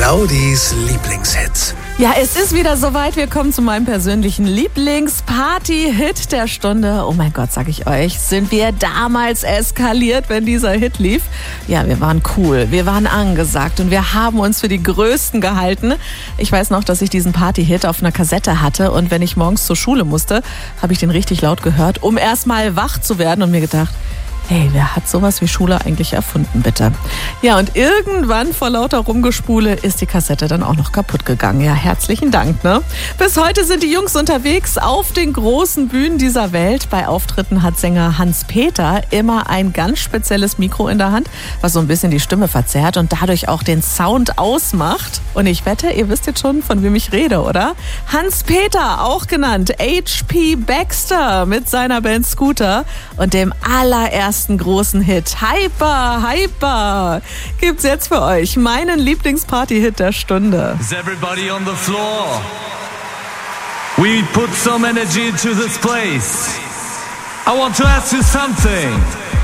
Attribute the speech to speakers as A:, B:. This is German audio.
A: Claudis Lieblingshits.
B: Ja, es ist wieder soweit. Wir kommen zu meinem persönlichen Lieblings-Party-Hit der Stunde. Oh mein Gott, sag ich euch, sind wir damals eskaliert, wenn dieser Hit lief. Ja, wir waren cool, wir waren angesagt und wir haben uns für die Größten gehalten. Ich weiß noch, dass ich diesen Party-Hit auf einer Kassette hatte und wenn ich morgens zur Schule musste, habe ich den richtig laut gehört, um erstmal wach zu werden und mir gedacht, hey, wer hat sowas wie Schule eigentlich erfunden, bitte? Ja, und irgendwann vor lauter Rumgespule ist die Kassette dann auch noch kaputt gegangen. Ja, herzlichen Dank, ne? Bis heute sind die Jungs unterwegs auf den großen Bühnen dieser Welt. Bei Auftritten hat Sänger Hans-Peter immer ein ganz spezielles Mikro in der Hand, was so ein bisschen die Stimme verzerrt und dadurch auch den Sound ausmacht. Und ich wette, ihr wisst jetzt schon, von wem ich rede, oder? Hans-Peter, auch genannt H.P. Baxter mit seiner Band Scooter und dem allerersten großen Hit Hyper, Hyper gibt's jetzt für euch, meinen Lieblingsparty-Hit der Stunde.
C: Is everybody on the floor? We put some energy into this place. I want to ask you something.